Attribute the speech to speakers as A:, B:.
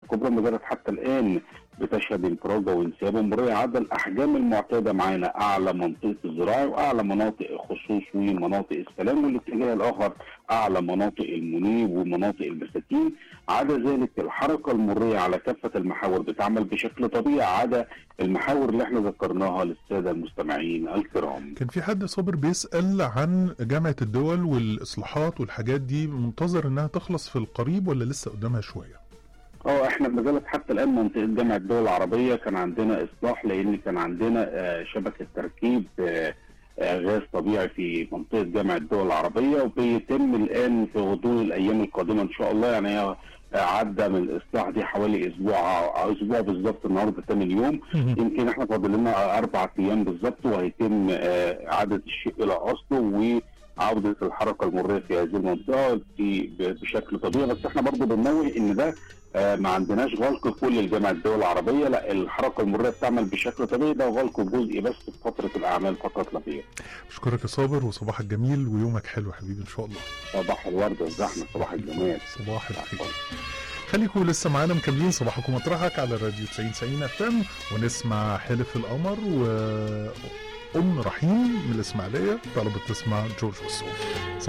A: الكبرى ما زالت حتى الان بتشهد انفراجه وانسيابه مروريه عدا الاحجام المعتاده معانا اعلى منطقه الزراعي واعلى مناطق الخصوص ومناطق السلام، والاتجاه الاخر اعلى مناطق المنيب ومناطق البساتين. عدا ذلك الحركه المروريه على كافه المحاور بتعمل بشكل طبيعي عدا المحاور اللي احنا ذكرناها للساده المستمعين الكرام.
B: كان في حد صابر بيسأل عن جامعة الدول والإصلاحات والحاجات دي، منتظر انها تخلص في القريب ولا لسه قدامها شوية؟
A: احنا ما زالت حتى الان منطقه جامعه الدول العربيه كان عندنا اصلاح، لان كان عندنا شبكه تركيب غاز طبيعي في منطقه جامعه الدول العربيه، وبيتم الان في غضون الايام القادمه ان شاء الله. يعني عدى من الاصلاح دي حوالي اسبوع بالظبط، النهارده 8 يوم. يمكن احنا فاضل لنا 4 ايام بالظبط وهيتم اعاده الشيء الى اصله وعوده الحركه المروريه في هذه المنطقه بشكل طبيعي. بس احنا برضه بننوه ان ده ما عندناش غلق كل الجامعة الدول العربية، لا الحركة المرورية بتعمل بشكل طبيعي، ده غلق جزئي بس في فترة الأعمال فقط لا غير.
B: بشكرك يا صابر وصباحك جميل ويومك حلو حبيبي إن شاء الله.
A: صباح الورد والزحمة، صباح الجمال،
B: صباح الخير. خليكم لسه معانا مكملين صباحكم مطرحك على الراديو 90 FM، ونسمع حلف القمر وأم رحيم من الإسماعيلية طلبت تسمع جورج وسوف.